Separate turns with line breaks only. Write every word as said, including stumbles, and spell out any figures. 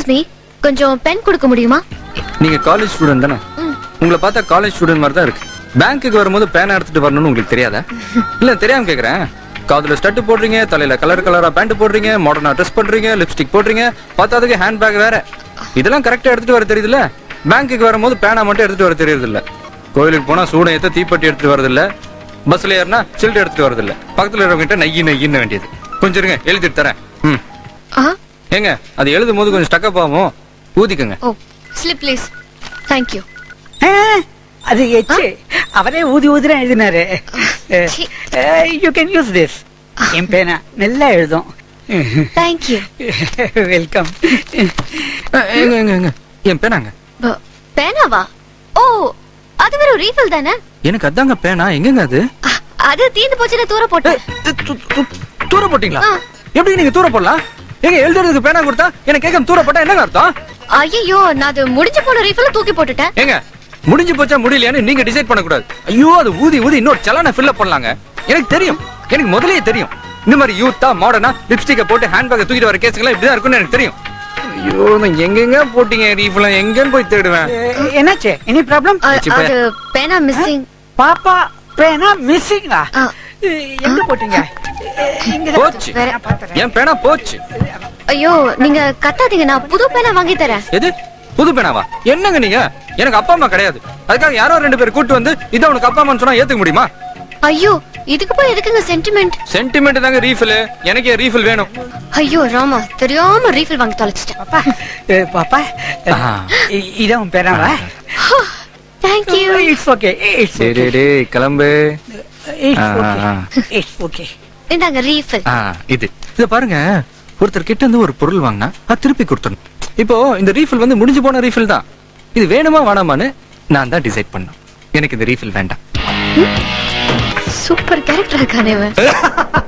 Me, கொஞ்சம் pen கொடுக்க முடியுமா?
நீங்க காலேஜ் ஸ்டூடெண்ட் தானே? உங்களை பார்த்தா காலேஜ் ஸ்டூடெண்ட் மாதிரி தான் இருக்கு. பேங்க்குக்கு வரும்போது பேனா எடுத்துட்டு வரணும்னு உங்களுக்கு தெரியாதா? இல்ல தெரியாம கேக்குறேன். காதுல ஸ்டட் போடுறீங்க, தலையில கலர் கலரா பேண்ட் போடுறீங்க, மாடர்னா ட்ரெஸ் பண்றீங்க, லிப்ஸ்டிக் போடுறீங்க, பார்த்தாதுக்கு ஹேண்ட் பேக் வேற. இதெல்லாம் கரெக்டா எடுத்துட்டு வர தெரியுதுல்ல? பேங்க்குக்கு வரும்போது பேனா மட்டும் எடுத்துட்டு வர தெரியுது இல்ல. கோயிலுக்கு போனா சூடம் ஏத்த தீப்பெட்டி எடுத்துட்டு வரது இல்ல. பஸ்ல ஏறினா சில்ட் எடுத்துட்டு வரது இல்ல. பக்கத்துல இருக்கிறவங்க நெய்யி நெய்யின்னு வேண்டியது. கொஞ்சம் இருங்க, எழுதிட்டு தரேன். ம் ஏங்க, அது எழுதும் போது கொஞ்சம் ஸ்டக்கப் ஆகும், ஊதிக்குங்க.
ஓ, ஸ்லிப் ப்ளீஸ். Thank you.
அது எச்சு அவரே ஊதி ஊதிரா எழுதினாரு. You can use this. என் பேனா நல்லா எழுதும்.
Thank you.
வெல்கம்.
எங்க எங்க எங்க என் பேனாங்க?
பேனாவா? ஓ, அது வெறும் ரீஃபில் தானே?
எனக்கு அதாங்க பேனா. எங்கங்க அது?
அது தீந்து போச்சுன்னு தூர போட்டேன்.
தூர போட்டீங்களா? எப்படி நீங்க தூர போடலாம்? எங்க எழுதுறதுக்கு பேனா கொடுத்தா எனக்கு கேட்காம தூர போட்டா என்னங்க அர்த்தம்?
ஐயோ, நான் அது முடிஞ்சு போன ரீஃபில் தூக்கி போட்டுட்டேன்.
ஏங்க, முடிஞ்சு போச்சா முடியலையான்னு நீங்க டிசைட் பண்ண கூடாது. ஐயோ, அது ஊதி ஊதி இன்னொரு சலான ஃபில் அப் பண்ணலாங்க. எனக்கு தெரியும், எனக்கு முதல்லயே தெரியும். இந்த மாதிரி யூத்தா மாடர்னா லிப்ஸ்டிக்க போட்டு ஹேண்ட் பேக் தூக்கிட்டு வர கேஸ்லாம் இப்படிதான் இருக்கும்னு எனக்கு தெரியும். ஐயோ, நான் எங்கெங்க போட்டீங்க ரீஃபில்? எங்கன்னு போய் தேடுவேன்.
என்னாச்சு? Any problem?
அது பேனா மிஸ்ஸிங்.
பாப்பா பேனா மிஸ்ஸிங்கா? எங்க போட்டீங்க?
போச்சு, என் பேனா போச்சு.
ஐயோ, நீங்க கத்தாதீங்க, நான் புது பேனா வாங்கி தரேன்.
எது புது பேனாவா? என்னங்க நீங்க? எனக்கு அப்பா அம்மா கிடையாது. அதுக்காக யாரோ ரெண்டு பேர் கூட்டு வந்து இத உனக்கு அப்பா அம்மான்னு சொன்னா ஏத்துக்க முடியுமா?
ஐயோ, இதுக்கு போய் எதுக்குங்க சென்டிமெண்ட்?
சென்டிமெண்ட் தாங்க ரீஃபில். எனக்கு ரீஃபில் வேணும்.
ஐயோ ராமா, தெரியாம ரீஃபில் வாங்கி தொலைச்சிட்டேன்.
பாப்பா பாப்பா இதான் பேனாவா?
Thank you.
It's okay. It's
சரி டேய், கிளம்பு.
It's okay. It's okay.
இந்தாங்க ரீஃபில்.
இது இத பாருங்க, ஒருத்தர் கிட்ட இருந்து ஒரு பொருள் வாங்கினா அது திருப்பி கொடுத்தணும். இப்போ இந்த ரீஃபில் வந்து முடிஞ்சு போன ரீஃபில் தான். இது வேணுமா வேணாமான்னு நான் தான் டிசைட் பண்ணேன். எனக்கு இந்த ரீஃபில் வேண்டாம்.
சூப்பர் கேரக்டர் இருக்கானே.